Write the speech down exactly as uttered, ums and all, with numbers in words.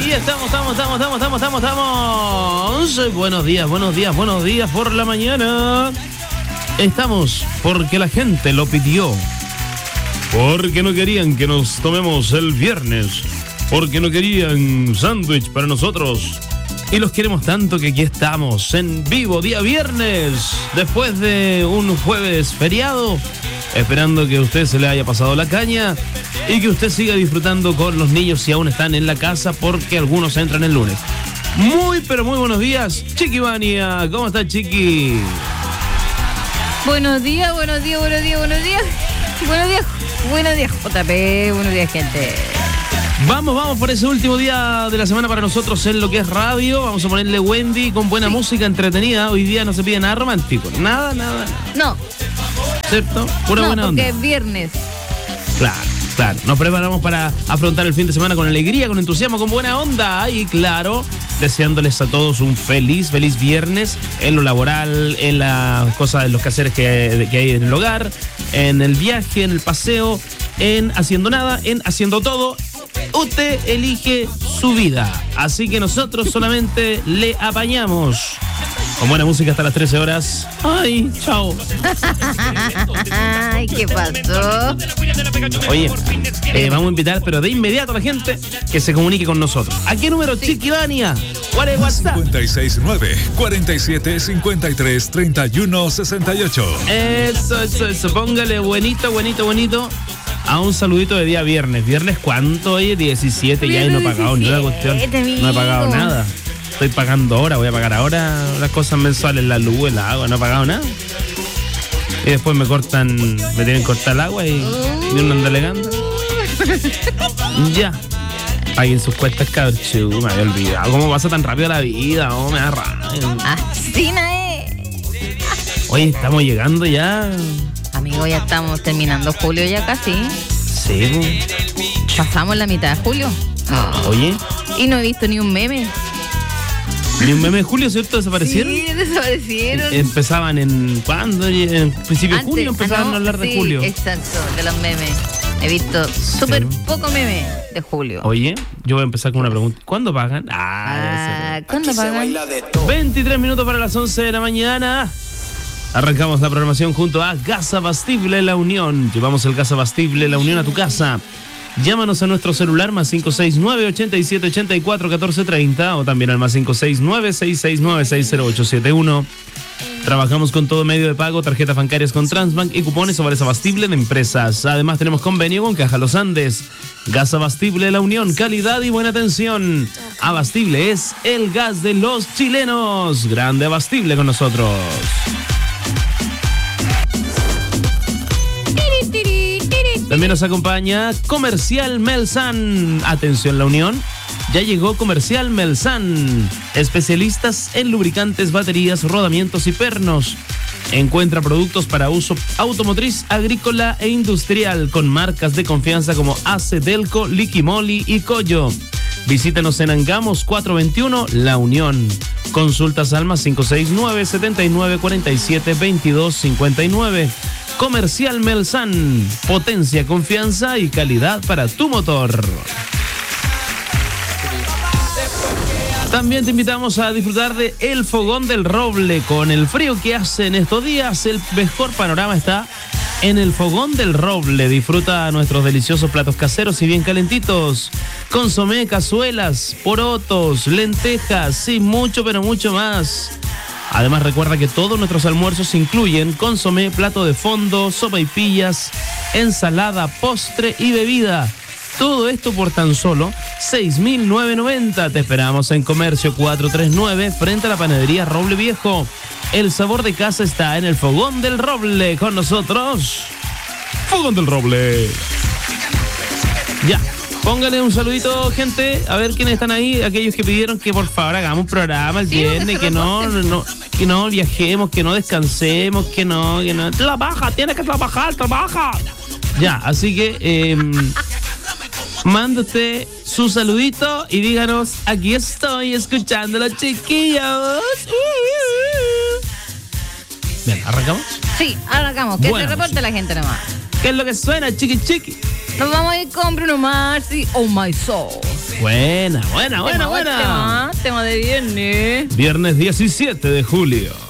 aquí estamos, estamos, estamos, estamos, estamos, estamos, estamos. Buenos días, buenos días, buenos días por la mañana. Estamos porque la gente lo pidió. Porque no querían que nos tomemos el viernes. Porque no querían sándwich para nosotros. Y los queremos tanto que aquí estamos en vivo, día viernes, después de un jueves feriado, esperando que a usted se le haya pasado la caña y que usted siga disfrutando con los niños si aún están en la casa, porque algunos entran el lunes. Muy, pero muy buenos días, Chiqui Vania. ¿Cómo está, Chiqui? Buenos días, buenos días, buenos días, buenos días. Buenos días, buenos días, J P, buenos días, gente. Vamos, vamos por ese último día de la semana para nosotros en lo que es radio. Vamos a ponerle Wendy con buena sí. música entretenida. Hoy día no se pide nada romántico. Nada, nada. No. ¿Cierto? Pura no, buena onda. porque es viernes. Claro, claro. Nos preparamos para afrontar el fin de semana con alegría, con entusiasmo, con buena onda. Y claro, deseándoles a todos un feliz, feliz viernes en lo laboral, en las cosas, en los quehaceres que, que hay en el hogar, en el viaje, en el paseo, en haciendo nada, en haciendo todo. Usted elige su vida, así que nosotros solamente le apañamos. Con buena música hasta las trece horas. Ay, chao. Ay, ¿qué pasó? Oye, eh, vamos a invitar, pero de inmediato a la gente que se comunique con nosotros. ¿A qué número, sí. Chiqui Vania? ¿Cuál es WhatsApp? cincuenta y seis nueve, cuarenta y siete, cincuenta y tres, treinta y uno, sesenta y ocho. Eso, eso, eso. Póngale buenito, buenito, buenito. A un saludito de día viernes. ¿Viernes cuánto? Oye, diecisiete, ya no he pagado ni una cuestión. No he pagado nada. Estoy pagando ahora, voy a pagar ahora las cosas mensuales, la luz, el agua, no he pagado nada. Y después me cortan, me tienen que cortar el agua y, y uno anda alegando. Ya. Paguen sus cuentas, cabrón. Me había olvidado. ¿Cómo pasa tan rápido la vida? Oh, me da rabia. Así no es. Oye, estamos llegando ya. Amigo, ya estamos terminando julio ya casi. Sí. Pasamos la mitad de julio. Oye. Y no he visto ni un meme. Ni un meme de julio, ¿cierto? ¿Desaparecieron? Sí, desaparecieron. Empezaban en... ¿Cuándo? En principio de julio empezaban ah, no, a hablar sí, de julio. Exacto, de los memes. He visto súper sí. poco meme de julio. Oye, yo voy a empezar con una pregunta. ¿Cuándo pagan? Ah, ah ¿cuándo pagan? veintitrés minutos para las once de la mañana. Arrancamos la programación junto a Gas Abastible La Unión. Llevamos el gas Abastible La Unión a tu casa. Llámanos a nuestro celular más cinco seis nueve, ochenta y siete, ochenta y cuatro, catorce treinta o también al más cinco seis nueve, seis seis nueve, seis cero ocho siete uno. Trabajamos con todo medio de pago, tarjetas bancarias con Transbank y cupones o vales Abastible de empresas. Además tenemos convenio con Caja Los Andes. Gas Abastible La Unión, calidad y buena atención. Abastible es el gas de los chilenos. Grande Abastible con nosotros. También nos acompaña Comercial Melsan. Atención, La Unión. Ya llegó Comercial Melsan. Especialistas en lubricantes, baterías, rodamientos y pernos. Encuentra productos para uso automotriz, agrícola e industrial con marcas de confianza como A C Delco, Liquimoli y Coyo. Visítanos en Angamos cuatrocientos veintiuno, La Unión. Consultas al más cinco seis nueve, setenta y nueve, cuarenta y siete, veintidós, cincuenta y nueve. Comercial Melsan, potencia, confianza y calidad para tu motor. También te invitamos a disfrutar de El Fogón del Roble. Con el frío que hace en estos días, el mejor panorama está en El Fogón del Roble. Disfruta nuestros deliciosos platos caseros y bien calentitos. Consomé, cazuelas, porotos, lentejas y mucho, pero mucho más. Además, recuerda que todos nuestros almuerzos incluyen consomé, plato de fondo, sopaipillas, ensalada, postre y bebida. Todo esto por tan solo seis mil novecientos noventa. Te esperamos en Comercio cuatrocientos treinta y nueve frente a la panadería Roble Viejo. El sabor de casa está en El Fogón del Roble. Con nosotros, Fogón del Roble. Ya. Póngale un saludito, gente, a ver quiénes están ahí, aquellos que pidieron que por favor hagamos un programa el viernes, que no, no, que no viajemos, que no descansemos, que no, que no. Trabaja, tienes que trabajar, trabaja. Ya, así que eh, mande usted su saludito y díganos, aquí estoy escuchando a los chiquillos. Bien, ¿arrancamos? Sí, arrancamos, que bueno, se reporte la gente nomás. ¿Qué es lo que suena, chiqui chiqui? Nos vamos a ir con Bruno Mars y Oh My Soul. Buena, buena, buena, Tema, buena. Tema, tema de viernes. Viernes diecisiete de julio.